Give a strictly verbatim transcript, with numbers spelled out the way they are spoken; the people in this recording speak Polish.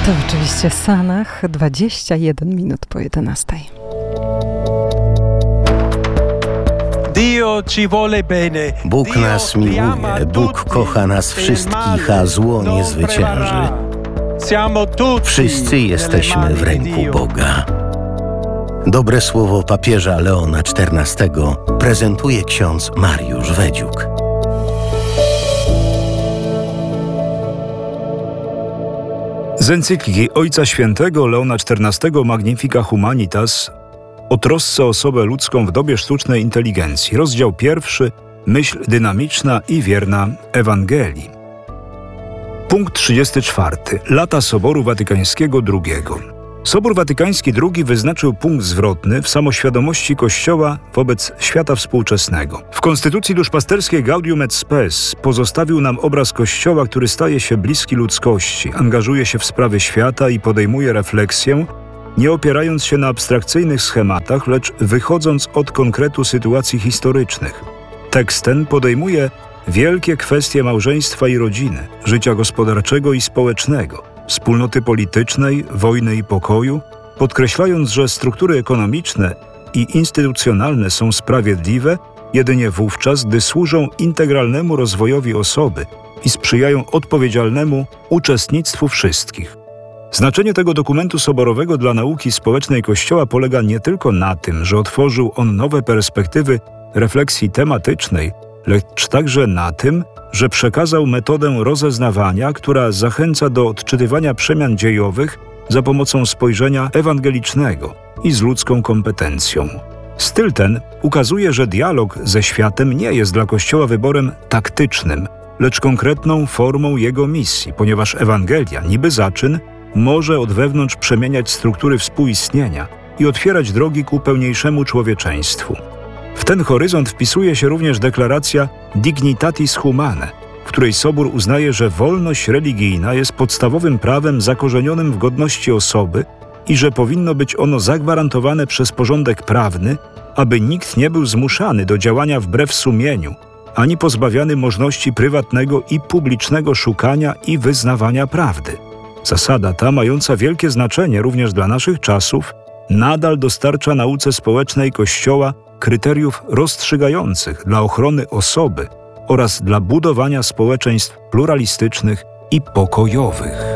To oczywiście Sanach, dwadzieścia jeden minut po jedenastej. Bóg nas miłuje, Bóg kocha nas wszystkich, a zło nie zwycięży. Wszyscy jesteśmy w ręku Boga. Dobre słowo papieża Leona czternastego prezentuje ksiądz Mariusz Wedziuk. Z encykliki Ojca Świętego Leona czternastego Magnifica Humanitas o trosce o osobę ludzką w dobie sztucznej inteligencji. Rozdział pierwszy. Myśl dynamiczna i wierna Ewangelii. Punkt trzydziesty czwarty. Lata Soboru Watykańskiego drugiego. Sobór Watykański drugi wyznaczył punkt zwrotny w samoświadomości Kościoła wobec świata współczesnego. W Konstytucji duszpasterskiej Gaudium et Spes pozostawił nam obraz Kościoła, który staje się bliski ludzkości, angażuje się w sprawy świata i podejmuje refleksję, nie opierając się na abstrakcyjnych schematach, lecz wychodząc od konkretu sytuacji historycznych. Tekst ten podejmuje wielkie kwestie małżeństwa i rodziny, życia gospodarczego i społecznego, wspólnoty politycznej, wojny i pokoju, podkreślając, że struktury ekonomiczne i instytucjonalne są sprawiedliwe jedynie wówczas, gdy służą integralnemu rozwojowi osoby i sprzyjają odpowiedzialnemu uczestnictwu wszystkich. Znaczenie tego dokumentu soborowego dla nauki społecznej Kościoła polega nie tylko na tym, że otworzył on nowe perspektywy refleksji tematycznej, lecz także na tym, że przekazał metodę rozeznawania, która zachęca do odczytywania przemian dziejowych za pomocą spojrzenia ewangelicznego i z ludzką kompetencją. Styl ten ukazuje, że dialog ze światem nie jest dla Kościoła wyborem taktycznym, lecz konkretną formą jego misji, ponieważ Ewangelia, niby zaczyn, może od wewnątrz przemieniać struktury współistnienia i otwierać drogi ku pełniejszemu człowieczeństwu. W ten horyzont wpisuje się również deklaracja Dignitatis Humanae, w której Sobór uznaje, że wolność religijna jest podstawowym prawem zakorzenionym w godności osoby i że powinno być ono zagwarantowane przez porządek prawny, aby nikt nie był zmuszany do działania wbrew sumieniu, ani pozbawiany możliwości prywatnego i publicznego szukania i wyznawania prawdy. Zasada ta, mająca wielkie znaczenie również dla naszych czasów, nadal dostarcza nauce społecznej Kościoła kryteriów rozstrzygających dla ochrony osoby oraz dla budowania społeczeństw pluralistycznych i pokojowych.